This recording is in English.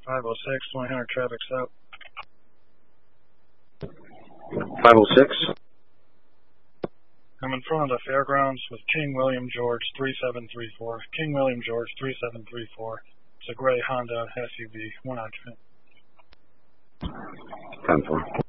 506, 2000 traffic south. 506. I'm in front of the fairgrounds with King William George 3734. King William George 3734. It's a gray Honda SUV, one occupant. 10-4.